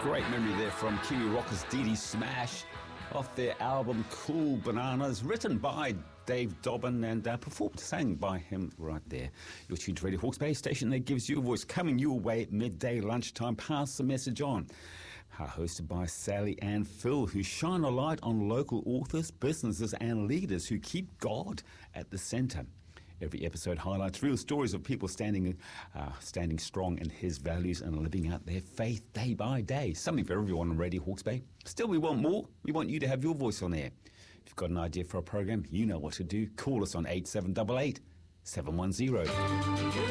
Great memory there from Kiwi Rockers' Dee Dee Smash off their album Cool Bananas, written by Dave Dobbin and sang by him right there. You're tuned to Radio Hawke's Bay, station that gives you a voice, coming your way at midday, lunchtime. Pass the message on. Hosted by Sally and Phil, who shine a light on local authors, businesses and leaders who keep God at the centre. Every episode highlights real stories of people standing strong in his values and living out their faith day by day. Something for everyone on Radio Hawke's Bay. Still, we want more. We want you to have your voice on air. If you've got an idea for a program, you know what to do. Call us on 8788 710.